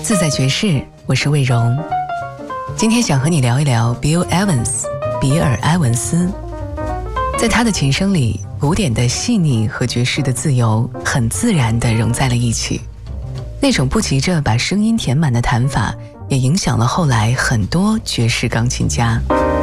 自在爵士，我是魏荣。今天想和你聊一聊 Bill Evans 比尔·埃文斯。在他的琴声里，古典的细腻和爵士的自由很自然地融在了一起。那种不急着把声音填满的弹法，也影响了后来很多爵士钢琴家。